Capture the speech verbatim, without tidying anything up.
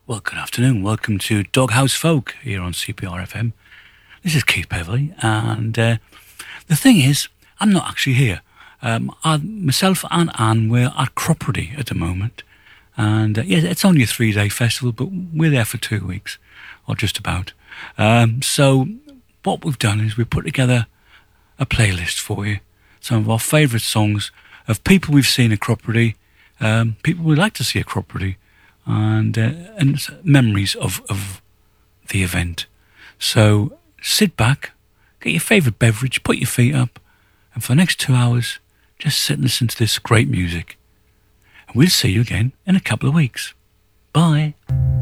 Well, good afternoon. Welcome to Doghouse Folk here on C P R F M. This is Keith Beverly, and uh, the thing is, I'm not actually here. Um, I, myself and Anne, we're at Cropredy at the moment, and uh, yeah, it's only a three-day festival, but we're there for two weeks, or just about. Um, so what we've done is we've put together a playlist for you, some of our favourite songs of people we've seen at Cropredy, um, people we'd like to see at Cropredy, and uh, and memories of, of the event. So sit back, get your favourite beverage, put your feet up, and for the next two hours, just sit and listen to this great music. And we'll see you again in a couple of weeks. Bye.